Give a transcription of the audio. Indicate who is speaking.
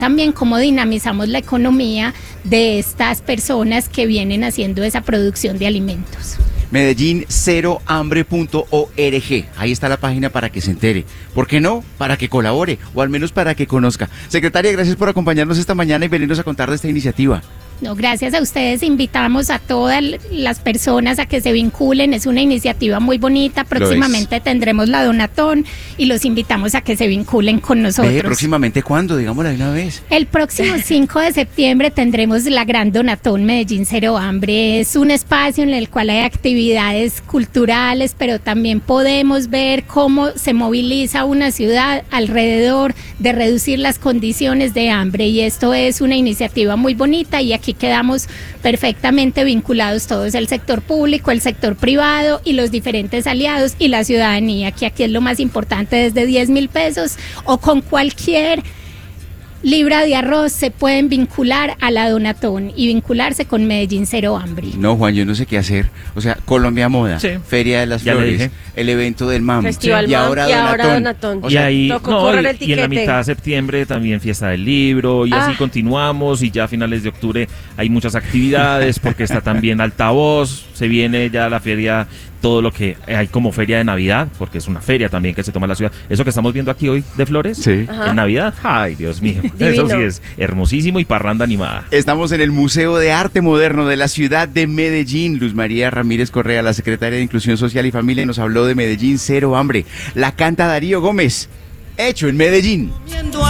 Speaker 1: también cómo dinamizamos la economía de estas personas que vienen haciendo esa producción de alimentos.
Speaker 2: MedellinCeroHambre.org. Ahí está la página para que se entere. ¿Por qué no? Para que colabore o al menos para que conozca. Secretaria, gracias por acompañarnos esta mañana y venirnos a contar de esta iniciativa.
Speaker 1: No, gracias a ustedes. Invitamos a todas las personas a que se vinculen. Es una iniciativa muy bonita. Próximamente tendremos la Donatón y los invitamos a que se vinculen con nosotros.
Speaker 2: ¿Próximamente cuándo? Digámoslo de una vez.
Speaker 1: El próximo 5 de septiembre tendremos la Gran Donatón Medellín Cero Hambre. Es un espacio en el cual hay actividades culturales, pero también podemos ver cómo se moviliza una ciudad alrededor de reducir las condiciones de hambre. Y esto es una iniciativa muy bonita y aquí quedamos perfectamente vinculados todos, el sector público, el sector privado y los diferentes aliados y la ciudadanía, que aquí es lo más importante. Desde 10.000 pesos o con cualquier libra de arroz se pueden vincular a la Donatón y vincularse con Medellín Cero Hambre.
Speaker 2: No, Juan, yo no sé qué hacer. O sea, Colombia Moda,
Speaker 3: sí,
Speaker 2: Feria de las Flores, el evento del MAM,
Speaker 4: Festival
Speaker 2: y
Speaker 4: MAM,
Speaker 2: ahora Donatón.
Speaker 3: O sea, y en la
Speaker 4: tiquete.
Speaker 3: mitad de septiembre también fiesta del libro y así continuamos, y ya a finales de octubre hay muchas actividades porque está también Altavoz, se viene ya la feria, todo lo que hay como feria de Navidad, porque es una feria también que se toma en la ciudad. Eso que estamos viendo aquí hoy de flores,
Speaker 2: sí,
Speaker 3: en Navidad, ay Dios mío, eso sí es hermosísimo, y parranda animada.
Speaker 2: Estamos en el Museo de Arte Moderno de la ciudad de Medellín. Luz María Ramírez Correa, la secretaria de Inclusión Social y Familia, nos habló de Medellín Cero Hambre. La canta Darío Gómez, hecho en Medellín.